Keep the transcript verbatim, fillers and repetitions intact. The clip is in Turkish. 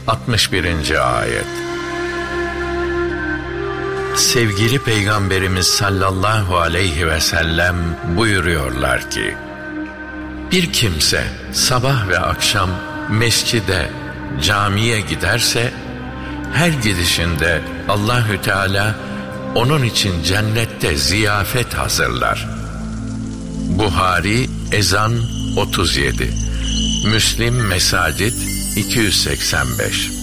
altmış birinci ayet. Sevgili Peygamberimiz sallallahu aleyhi ve sellem buyuruyorlar ki, bir kimse sabah ve akşam mescide, camiye giderse, her gidişinde Allahü Teala onun için cennette ziyafet hazırlar. Buhari Ezan otuz yedi, Müslim Mesacid iki yüz seksen beş.